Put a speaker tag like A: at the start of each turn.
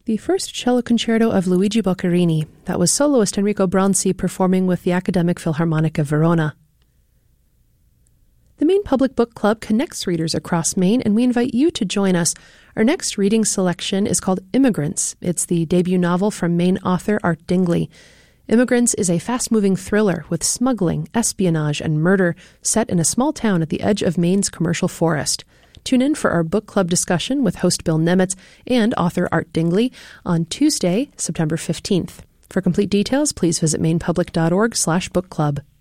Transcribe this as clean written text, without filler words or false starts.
A: The first cello concerto of Luigi Boccherini. That was soloist Enrico Bronzi performing with the Academic Philharmonic of Verona. The Maine Public Book Club connects readers across Maine, and we invite you to join us. Our next reading selection is called Immigrants. It's the debut novel from Maine author Art Dingley. Immigrants is a fast-moving thriller with smuggling, espionage, and murder set in a small town at the edge of Maine's commercial forest. Tune in for our book club discussion with host Bill Nemitz and author Art Dingley on Tuesday, September 15th. For complete details, please visit mainepublic.org/book club.